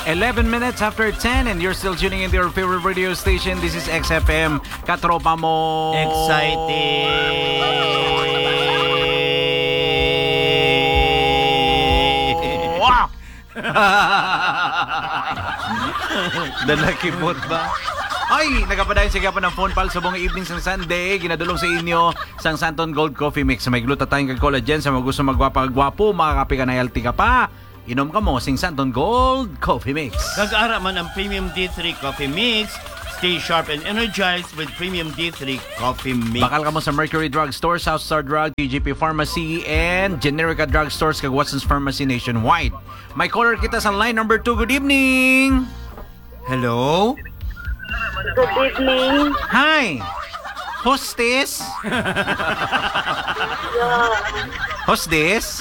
11 minutes after 10 and you're still tuning into your favorite radio station. This is XFM. Katropa mo. Excited. Wow! Dalakipot ba? Ay, nagapadayon sa gapa ng phone pal sa buong evening sa Sunday. Ginadulong sa inyo sang Santon Gold Coffee Mix. May glutathione kag collagen sa mga gusto magwapa-gwapo, makakape ka na healthy ka pa. Inom ka mo sing Santon Gold Coffee Mix. Nag-ara man ang Premium D3 Coffee Mix. Stay sharp and energized with Premium D3 Coffee Mix. Bakal ka mo sa Mercury Drug Store, South Star Drug, TGP Pharmacy, and Generica Drug Stores kag Watson's Pharmacy nationwide. May caller kita sa line number 2. Good evening. Hello? Good evening. Hi. Hostess? Hostess?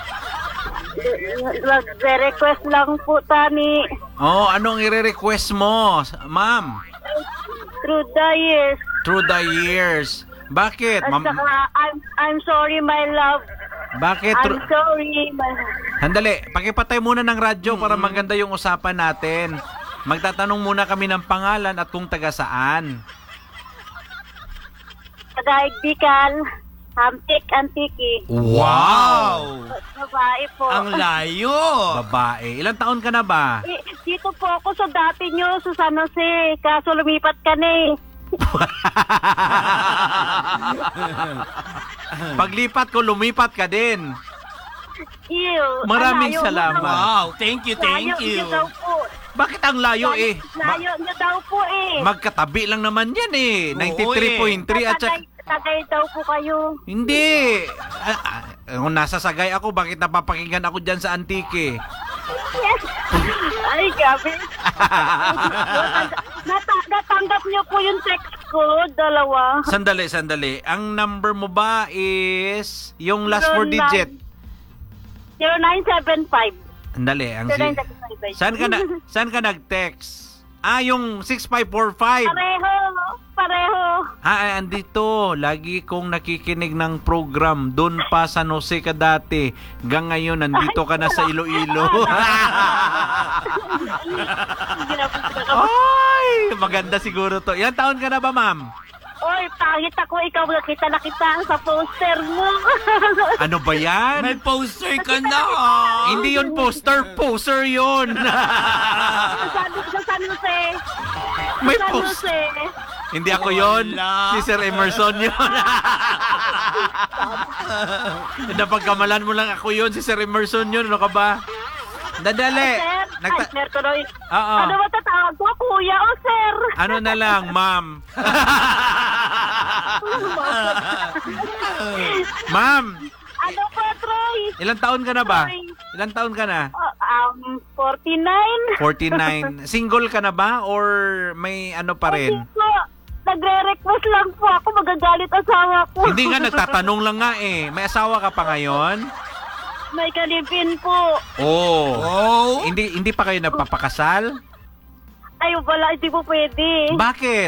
Nagre-request lang po, Tani. Oh, anong i-request mo, ma'am? Through the years. Through the years. Bakit? At saka, I'm sorry, my love. Bakit? I'm sorry, my Handali, pakipatay muna ng radyo para maganda yung usapan natin. Magtatanong muna kami ng pangalan at kung taga saan. Tagaigdikan, Hampik, Antiki. Wow! Babae po. Ang layo! Babae. Ilang taon ka na ba? Dito po ako sa dati nyo, sa San Jose. Kaso lumipat ka na eh. Paglipat ko, lumipat ka din. Ew. Maraming Ang layo salamat. mo daw. Wow, thank you. Layo niyo daw po. Bakit ang layo eh? Layo niyo daw po eh. Magkatabi lang naman yan eh. 93.3 at saka... Tagay daw po kayo. Hindi. Kung nasa Sagay ako, bakit napapakinggan ako dyan sa Antique? Ay, gabi. Natanggap niyo po yung text ko, dalawa. Sandali. Ang number mo ba is yung last 4 digit? 0975. Sandali. Saan ka nag-text? Yung 6545. Pareho. Andito. Lagi kong nakikinig ng program. Doon pa sa San Jose ka dati. Hanggang ngayon, nandito ka na sa Iloilo. Ay, maganda siguro to. Ilang taon ka na ba, ma'am? Oy, pangit ako. Ikaw nakita na kita sa poster mo. Ano ba yan? May poster ka na! Hindi yun poster yun. Sa San Jose. May San poster. Jose. Hindi ako yun. Wala. Si Sir Emerson yun. Napagkamalan mo lang ako yun. Si Sir Emerson yun. Ano ka ba? Dadali. Sir Tuloy. Oo. Ano ba tatawag ko? Kuya o sir? Ano na lang, ma'am? Ma'am, Ano po, Troy? ilang taon ka na ba? Ilang taon ka na? 49. 49. Single ka na ba? Or may ano pa rin? Hindi po. Nagre-request lang po ako. Magagalit asawa ko. Hindi nga, nagtatanong lang nga eh. May asawa ka pa ngayon? May kalipin po. Oh. Hindi pa kayo nagpapakasal? Ay, wala. Hindi po pwede. Bakit?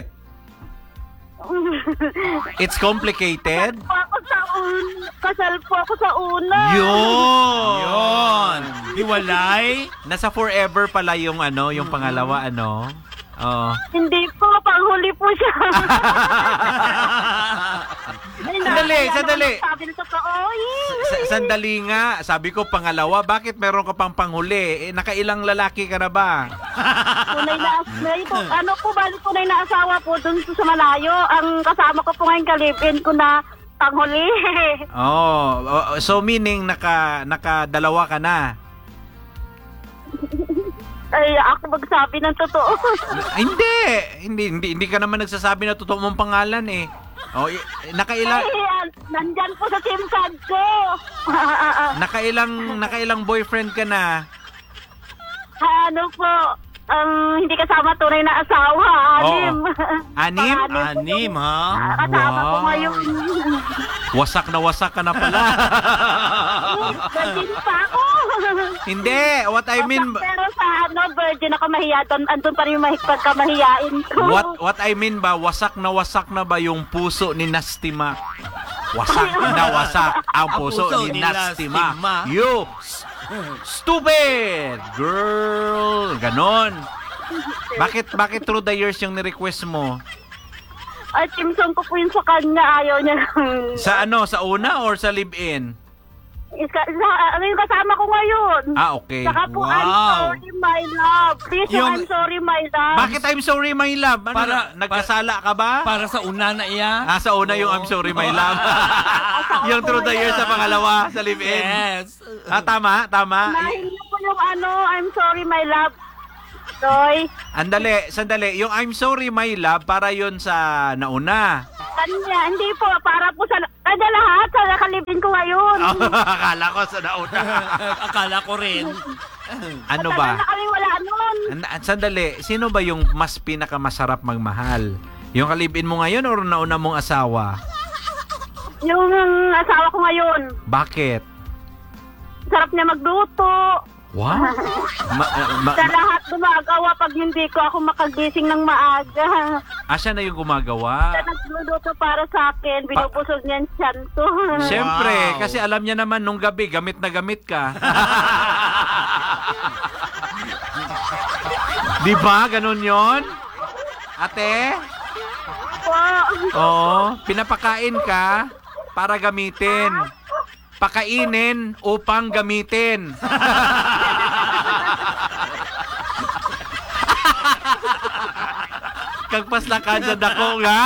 It's complicated? Kasal po ako sa una. Yun! Hiwalay? Nasa forever pala yung yung pangalawa, Oh. Hindi po. Panghuli po siya. Sandali. Sabi na totoo. Sandali nga. Sabi ko pangalawa, bakit meron ka pang panghuli? Nakailang lalaki ka na ba? Tunay na balik tunay na asawa po dun sa malayo. Ang kasama ko po ngayon kalipin ko na panghuli. So meaning nakadalawa ka na? Ay, ako magsabi ng totoo. Hindi ka naman nagsasabi na totoo mong pangalan eh. Nakailang nandyan po sa SIM card ko. nakailang boyfriend ka na? Ano po, hindi kasama tunay na asawa. 6. Anim? Anim, ha? Kasama ko ngayon. Wasak na wasak ka na pala. Virgin pa ako. Hindi, what I mean... Pero sa virgin ako mahiya. Andun pa rin yung pagkamahiyain ko. What I mean ba, wasak na ba yung puso ni Nasty Mac? Wasak na wasak ang puso ni Nasty Mac. Stupid! Girl! Ganon. Bakit through the years yung ni-request mo? Ay, team song ko po yun sa kanya. Ayaw niya lang. Sa ano? Sa una or sa live-in? Ano yung kasama ko ngayon? Ah, okay. Saka po, I'm Wow. sorry, my love. Please, Yung- I'm sorry, my love. Bakit I'm sorry, my love? Ano, Para- nagkasala ka ba? Para sa una na iya. Sa una yung I'm sorry, my love. Yung through the years sa pangalawa, sa live-in. Yes. Tama. Dahil na po yung I'm sorry, my love. Roy, Sandali. Yung I'm sorry, my love, para yun sa nauna. kanya, hindi po, para po sa, kada lahat, sa nakalibin ko ngayon. Akala ko sa nauna. Akala ko rin. Ano Matagal ba? na kaming wala nun. Sandali, sino ba yung mas pinakamasarap magmahal? Yung kalibin mo ngayon or nauna mong asawa? Yung asawa ko ngayon, Bakit? sarap niya magluto. Wow. Sa lahat gumagawa pag hindi ko ako makagising ng maaga. Siya na yung gumagawa. Siya nagluluto para sa akin, binubusog niya ang tiyan ko. Siyempre, Wow. kasi alam niya naman nung gabi, gamit na gamit ka. Di ba? Ganun yon, ate? Po. Oo. Pinapakain ka para gamitin. Pakainin upang gamitin. Kagpas na ka dyan ako, nga.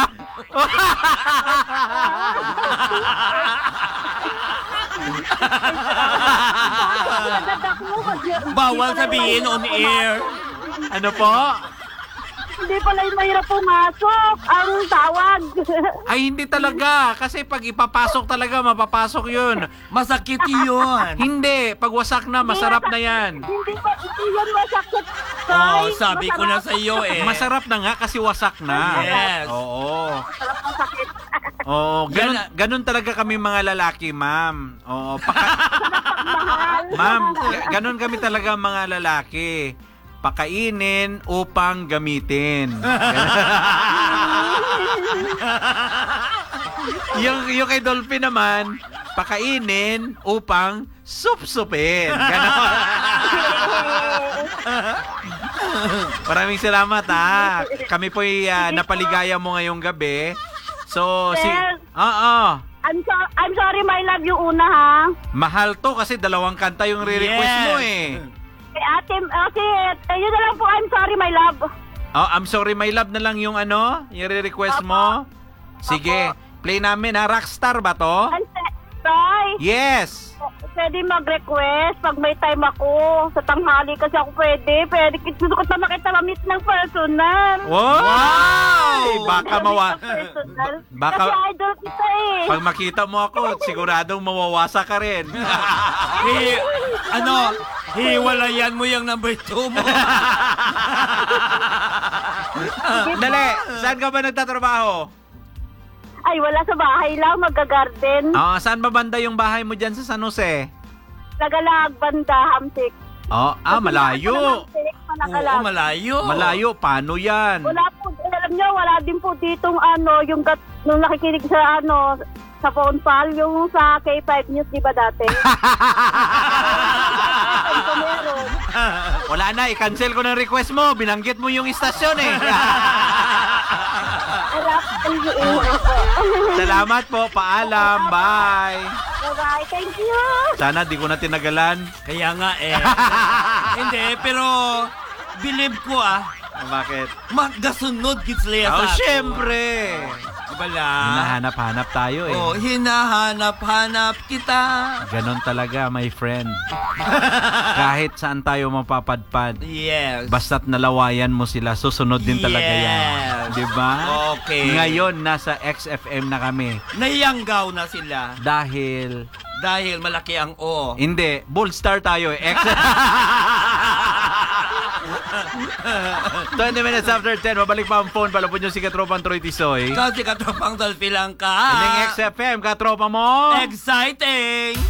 Bawal sabihin on air. Ano po? Hindi pala yung mahirap pumasok ang tawag. Ay, hindi talaga. Kasi pag ipapasok talaga, mapapasok yun. Masakit yun. Hindi. Pag wasak na, masarap na yan. Hindi yan masakit. Oh, sabi ko na sa iyo eh. Masarap na nga kasi wasak na. Yes. Oo. Masarap masakit. Oo. Ganun talaga kami mga lalaki, ma'am. Oo. Ma'am, ganun kami talaga mga lalaki. Pakainin upang gamitin. yung kay Dolphin naman, pakainin upang supsupin. Ganon. Maraming salamat ha. Kami po'y napaligaya mo ngayong gabi. So, Yes. Oo. I'm sorry, my love, yung una ha. Mahal to kasi dalawang kanta yung re-request mo eh. Kay ate, yun na lang po, I'm sorry, my love. Oh, I'm sorry my love na lang yung ano, yung re-request mo. Sige, play namin ha. Rockstar ba to? Roy, Yes. pwede mag-request pag may time ako. Sa tanghali kasi ako pwede. Gusto ko na makita mamit ng personal. Wow! Baka Personal. baka- Kasi idol kita eh. pag makita mo ako, siguradong mawawasa ka rin. Hiwalayan mo yung number 2 mo. Dali, saan ka ba nagtatrabaho? Ay, wala sa bahay lang, mag-garden. Saan ba banda yung bahay mo dyan sa San Jose? Nagalag, banda, hamsik. Malayo. Oo, malayo. Malayo, paano yan? Wala po, alam nyo, wala din po ditong nung nakikinig sa sa phone call, yung sa K5 News, di ba dati? Ito meron. Wala na, i-cancel ko ng request mo. Binanggit mo yung istasyon eh. Salamat po, paalam, bye. Bye-bye, thank you. Sana di ko na tinagalan. Kaya nga eh. Hindi, pero believe ko Bakit? magkasunod kitslaya sa ato. Syempre. Bala. Hinahanap-hanap tayo eh. Hinahanap-hanap kita. Ganon talaga, my friend. Kahit saan tayo mapapadpad, Yes. basta't nalawayan mo sila, susunod din talaga yan. Yes. Diba? Okay. Ngayon, nasa XFM na kami. Nayanggaw na sila Dahil, malaki ang O. hindi, Bold Star tayo eh. 20 minutes after 10, mabalik pa ang phone. Palapon nyo si Katropang Troy Tisoy. Kasi katropang Dolphy lang ka. Ining XFM, katropa mo. Exciting!